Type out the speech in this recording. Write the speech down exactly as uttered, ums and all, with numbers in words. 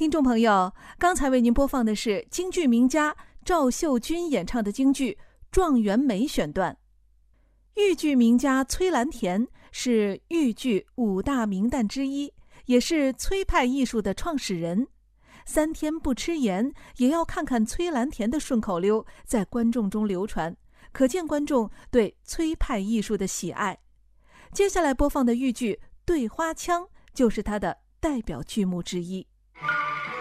听众朋友，刚才为您播放的是京剧名家赵秀君演唱的京剧《状元梅》选段。豫剧名家崔兰田是豫剧五大名旦之一，也是崔派艺术的创始人。三天不吃盐，也要看看崔兰田的顺口溜在观众中流传，可见观众对崔派艺术的喜爱。接下来播放的豫剧《对花腔》就是他的代表剧目之一。